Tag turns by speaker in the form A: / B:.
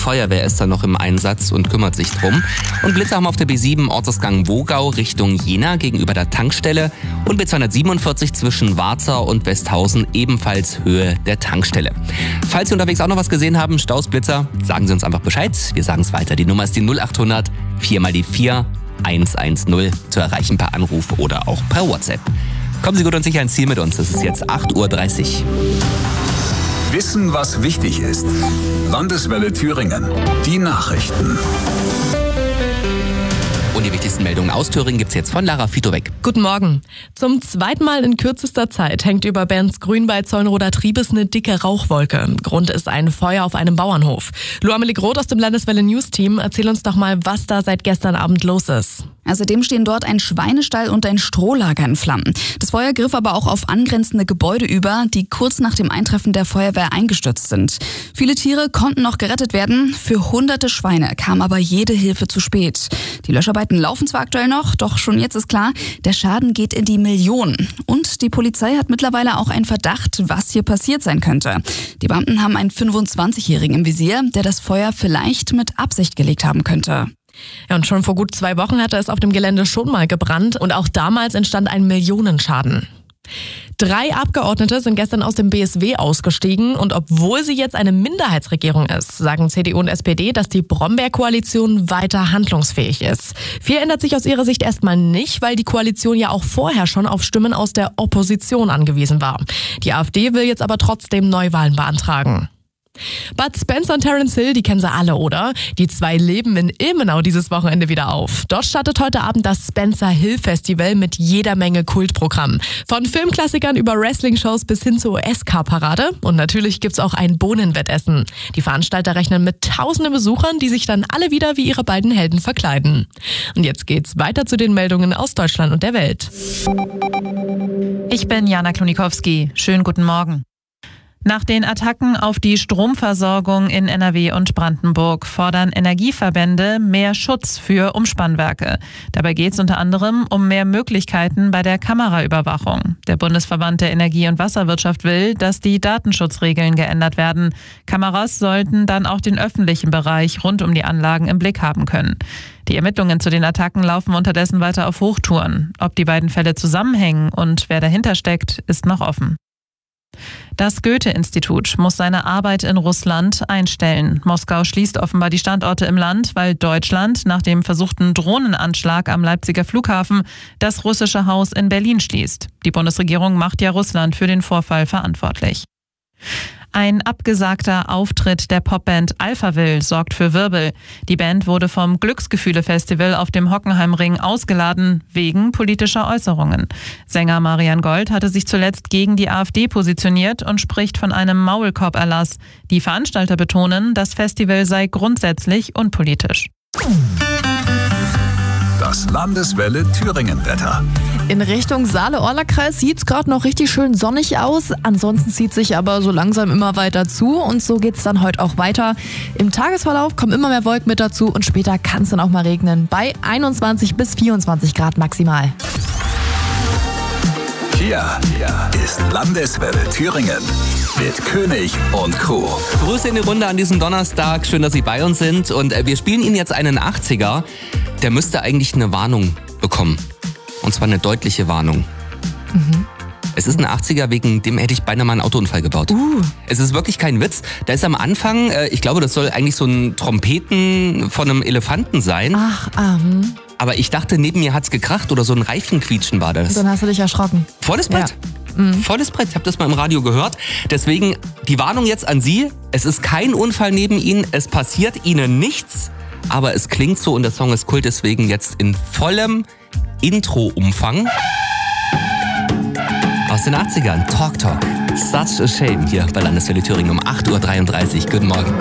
A: Feuerwehr ist da noch im Einsatz und kümmert sich drum. Und Blitzer haben auf der B7 Ortsgang Wogau Richtung Jena gegenüber der Tankstelle und B247 zwischen Warza und Westhausen ebenfalls Höhe der Tankstelle. Falls Sie unterwegs auch noch was gesehen haben, Staus, Blitzer, sagen Sie uns einfach Bescheid. Wir sagen es weiter. Die Nummer ist die 0800 4 mal die 4 110 zu erreichen per Anruf oder auch per WhatsApp. Kommen Sie gut und sicher ins Ziel mit uns. Es ist jetzt 8:30 Uhr.
B: Wissen, was wichtig ist. Landeswelle Thüringen. Die Nachrichten.
A: Und die wichtigsten Meldungen aus Thüringen gibt's jetzt von Lara Fitowek.
C: Guten Morgen. Zum zweiten Mal in kürzester Zeit hängt über Bernsgrün bei Zeulenroder Triebes eine dicke Rauchwolke. Grund ist ein Feuer auf einem Bauernhof. Lu-Amelie Groth aus dem Landeswelle News Team, erzähl uns doch mal, was da seit gestern Abend los ist.
D: Außerdem stehen dort ein Schweinestall und ein Strohlager in Flammen. Das Feuer griff aber auch auf angrenzende Gebäude über, die kurz nach dem Eintreffen der Feuerwehr eingestürzt sind. Viele Tiere konnten noch gerettet werden, für hunderte Schweine kam aber jede Hilfe zu spät. Die Löscharbeiten laufen zwar aktuell noch, doch schon jetzt ist klar, der Schaden geht in die Millionen. Und die Polizei hat mittlerweile auch einen Verdacht, was hier passiert sein könnte. Die Beamten haben einen 25-Jährigen im Visier, der das Feuer vielleicht mit Absicht gelegt haben könnte.
C: Ja, und schon vor gut 2 Wochen hatte es auf dem Gelände schon mal gebrannt und auch damals entstand ein Millionenschaden. 3 Abgeordnete sind gestern aus dem BSW ausgestiegen und obwohl sie jetzt eine Minderheitsregierung ist, sagen CDU und SPD, dass die Brombeer-Koalition weiter handlungsfähig ist. Viel ändert sich aus ihrer Sicht erstmal nicht, weil die Koalition ja auch vorher schon auf Stimmen aus der Opposition angewiesen war. Die AfD will jetzt aber trotzdem Neuwahlen beantragen. Bud Spencer und Terence Hill, die kennen Sie alle, oder? Die 2 leben in Ilmenau dieses Wochenende wieder auf. Dort startet heute Abend das Spencer-Hill-Festival mit jeder Menge Kultprogramm. Von Filmklassikern über Wrestling-Shows bis hin zur SK-Parade. Und natürlich gibt's auch ein Bohnenwettessen. Die Veranstalter rechnen mit tausenden Besuchern, die sich dann alle wieder wie ihre beiden Helden verkleiden. Und jetzt geht's weiter zu den Meldungen aus Deutschland und der Welt.
E: Ich bin Jana Klonikowski. Schönen guten Morgen. Nach den Attacken auf die Stromversorgung in NRW und Brandenburg fordern Energieverbände mehr Schutz für Umspannwerke. Dabei geht es unter anderem um mehr Möglichkeiten bei der Kameraüberwachung. Der Bundesverband der Energie- und Wasserwirtschaft will, dass die Datenschutzregeln geändert werden. Kameras sollten dann auch den öffentlichen Bereich rund um die Anlagen im Blick haben können. Die Ermittlungen zu den Attacken laufen unterdessen weiter auf Hochtouren. Ob die beiden Fälle zusammenhängen und wer dahinter steckt, ist noch offen. Das Goethe-Institut muss seine Arbeit in Russland einstellen. Moskau schließt offenbar die Standorte im Land, weil Deutschland nach dem versuchten Drohnenanschlag am Leipziger Flughafen das russische Haus in Berlin schließt. Die Bundesregierung macht ja Russland für den Vorfall verantwortlich. Ein abgesagter Auftritt der Popband Alphaville sorgt für Wirbel. Die Band wurde vom Glücksgefühle-Festival auf dem Hockenheimring ausgeladen, wegen politischer Äußerungen. Sänger Marian Gold hatte sich zuletzt gegen die AfD positioniert und spricht von einem Maulkorb-Erlass. Die Veranstalter betonen, das Festival sei grundsätzlich unpolitisch.
B: Das Landeswelle Thüringen-Wetter.
F: In Richtung Saale-Orla-Kreis sieht's gerade noch richtig schön sonnig aus. Ansonsten zieht sich aber so langsam immer weiter zu und so geht's dann heute auch weiter. Im Tagesverlauf kommen immer mehr Wolken mit dazu und später kann es dann auch mal regnen. Bei 21 bis 24 Grad maximal.
B: Hier ist Landeswelle Thüringen mit König und Co.
A: Grüße in die Runde an diesem Donnerstag. Schön, dass Sie bei uns sind. Und wir spielen Ihnen jetzt einen 80er. Der müsste eigentlich eine Warnung bekommen. Und zwar eine deutliche Warnung. Es ist ein 80er, wegen dem hätte ich beinahe mal einen Autounfall gebaut. Es ist wirklich kein Witz. Da ist am Anfang, ich glaube, das soll eigentlich so ein Trompeten von einem Elefanten sein. Aber ich dachte, neben mir hat's gekracht oder so ein Reifenquietschen war das.
F: Dann hast du dich erschrocken.
A: Volles Brett. Ja. Volles Brett. Ich habe das mal im Radio gehört. Deswegen die Warnung jetzt an Sie. Es ist kein Unfall neben Ihnen. Es passiert Ihnen nichts. Aber es klingt so und der Song ist Kult. Deswegen jetzt in vollem Intro-Umfang aus den 80ern. Talk Talk. Such a shame hier bei Landeswelle Thüringen um 8:33 Uhr. Guten Morgen.